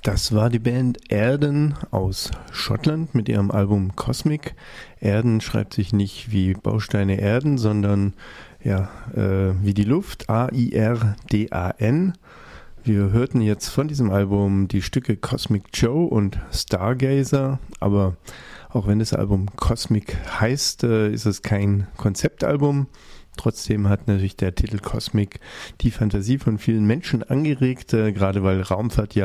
Das war die Band Erden aus Schottland mit ihrem Album Cosmic. Erden schreibt sich nicht wie Bausteine Erden, sondern wie die Luft, A-I-R-D-A-N. Wir hörten jetzt von diesem Album die Stücke Cosmic Joe und Stargazer, aber auch wenn das Album Cosmic heißt, ist es kein Konzeptalbum. Trotzdem hat natürlich der Titel Cosmic die Fantasie von vielen Menschen angeregt, gerade weil Raumfahrt ja